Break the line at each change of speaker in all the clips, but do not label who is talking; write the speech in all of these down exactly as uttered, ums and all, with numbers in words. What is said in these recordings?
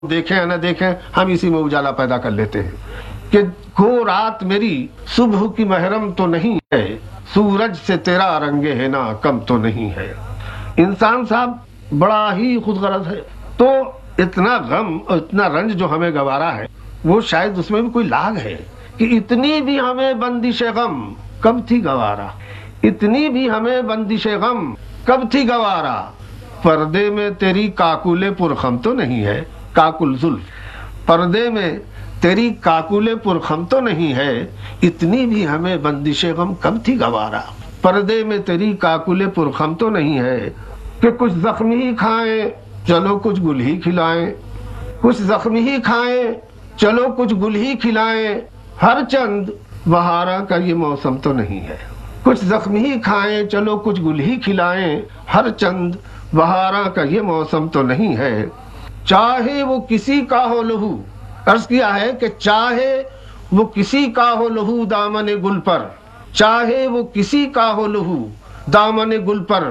देखें या न देखें, हम इसी में उजाला पैदा कर लेते हैं कि गो रात मेरी सुबह की महरम तो नहीं है, सूरज से तेरा रंगे है ना कम तो नहीं है। इंसान साहब बड़ा ही खुदगर्ज है, तो इतना गम और इतना रंज जो हमें गवारा है वो शायद उसमें भी कोई लाग है कि इतनी भी हमें बंदिश गम कब थी गवारा, इतनी भी हमें बंदिश गम कब थी गवारा। पर्दे में तेरी काकुले पुरखम तो नहीं है, काकुल जुल्फ, पर्दे में तेरी काकुले पुरखम तो नहीं है, इतनी भी हमें बंदिशे गम कब थी गवारा। पर्दे में तेरी काकुले पुरखम तो नहीं है कि कुछ जख्मी ही खाएं चलो कुछ गुल ही खिलाएं, कुछ जख्मी ही खाएं चलो कुछ गुल ही खिलाएं, हर चंद बहारा का ये मौसम तो नहीं है। कुछ जख्मी ही खाएं चलो कुछ गुल ही खिलाएं, हर चंद बहारा का ये मौसम तो नहीं है। चाहे वो किसी का हो लहू, अर्ज किया है कि चाहे वो किसी का हो लहू दामन गुल पर, चाहे वो किसी का हो लहू दामन गुल पर,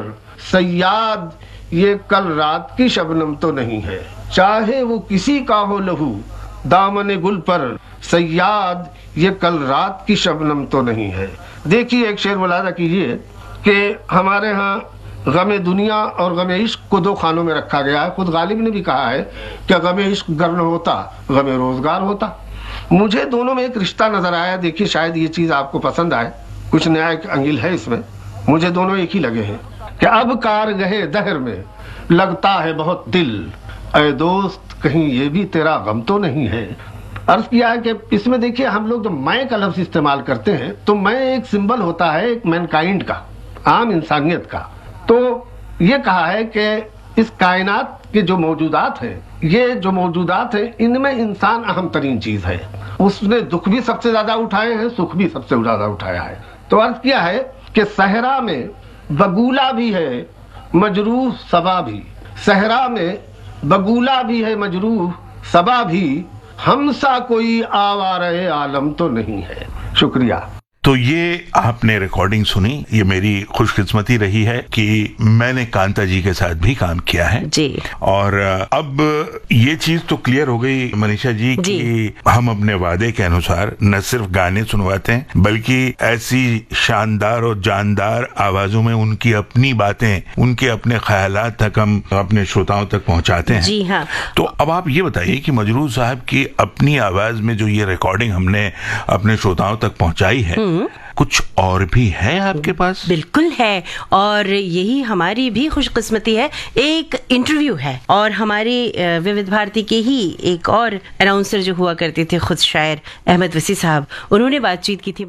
सयाद ये कल रात की शबनम तो नहीं है। चाहे वो किसी का हो लहू दामन गुल पर, सयाद ये कल रात की शबनम तो नहीं है। देखिए एक शेर मुलाजा कीजिए कि हमारे यहाँ गमे दुनिया और गमे इश्क को दो खानों में रखा गया है। खुद गालिब ने भी कहा है कि गमे इश्क गर न होता गमे रोजगार होता। मुझे दोनों में एक रिश्ता नजर आया, देखिए शायद ये चीज आपको पसंद आए, कुछ नया एक अंगिल है इसमें। मुझे दोनों एक ही लगे हैं कि अब कार गहे दहर में लगता है बहुत दिल, ऐ दोस्त कहीं ये भी तेरा गम तो नहीं है। अर्ज किया है कि इसमें देखिए हम लोग जब मैं का लफ्ज इस्तेमाल करते हैं तो मैं एक सिंबल होता है एक मैनकाइंड का, आम इंसानियत का। तो ये कहा है कि इस कायनात के जो मौजूदात हैं, ये जो मौजूदात हैं इनमें इंसान अहम तरीन चीज है। उसने दुख भी सबसे ज्यादा उठाए हैं, सुख भी सबसे ज्यादा उठाया है। तो अर्ज किया है कि सहरा में बगूला भी है मजरूह सबा भी, सहरा में बगूला भी है मजरूह सबा भी, हमसा कोई आवारे आलम तो नहीं है। शुक्रिया।
तो ये आपने रिकॉर्डिंग सुनी, ये मेरी खुशकिस्मती रही है कि मैंने कांता जी के साथ भी काम किया है
जी।
और अब ये चीज तो क्लियर हो गई मनीषा जी, जी कि हम अपने वादे के अनुसार न सिर्फ गाने सुनवाते हैं बल्कि ऐसी शानदार और जानदार आवाजों में उनकी अपनी बातें, उनके अपने ख्यालात तक हम अपने श्रोताओं तक पहुंचाते हैं।
जी हाँ।
तो अब आप ये बताइए कि मजरूह साहब की अपनी आवाज में जो ये रिकॉर्डिंग हमने अपने श्रोताओं तक पहुंचाई है, कुछ और भी है आपके पास?
बिल्कुल है, और यही हमारी भी खुशकिस्मती है। एक इंटरव्यू है और हमारे विविध भारती के ही एक और अनाउंसर जो हुआ करते थे, खुद शायर अहमद वसी साहब, उन्होंने बातचीत की थी।